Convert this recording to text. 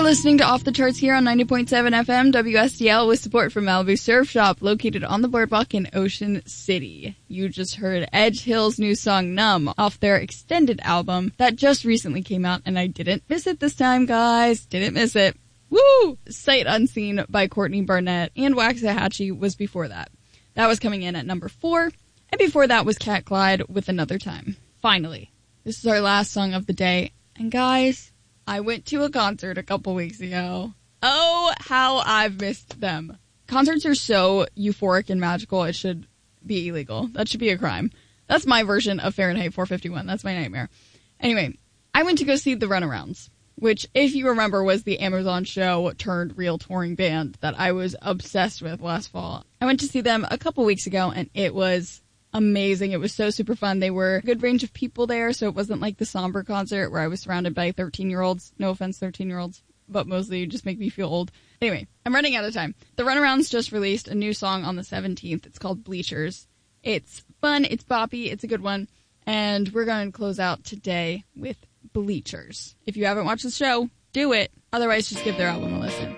listening to Off the Charts here on 90.7 FM WSDL with support from Malibu Surf Shop, located on the boardwalk in Ocean City. You just heard Edge Hill's new song Numb off their extended album that just recently came out, and I didn't miss it this time, guys. Didn't miss it. Woo! Sight Unseen by Courtney Barnett and Waxahachie was before that. That was coming in at number 4, and before that was Cat Glide with Another Time. Finally, this is our last song of the day, and guys, I went to a concert a couple weeks ago. Oh, how I've missed them. Concerts are so euphoric and magical, it should be illegal. That should be a crime. That's my version of Fahrenheit 451. That's my nightmare. Anyway, I went to go see the Runarounds, which, if you remember, was the Amazon show turned real touring band that I was obsessed with last fall. I went to see them a couple weeks ago, and it was amazing. It was so super fun. They were a good range of people there, so it wasn't like the somber concert where I was surrounded by 13-year-olds. No offense, 13-year-olds, but mostly you just make me feel old. Anyway, I'm running out of time. The Runarounds just released a new song on the 17th. It's called Bleachers. It's fun, it's boppy, it's a good one, and we're going to close out today with Bleachers. If you haven't watched the show, do it. Otherwise, just give their album a listen.